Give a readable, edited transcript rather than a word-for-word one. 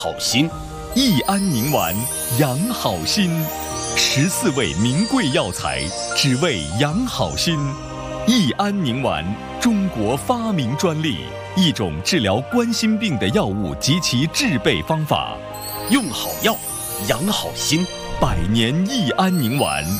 好心。 益安宁丸，养好心。14味名贵药材，只为养好心。益安宁丸，中国发明专利，一种治疗冠心病的药物及其制备方法。 用好药，养好心。 100年益安宁丸。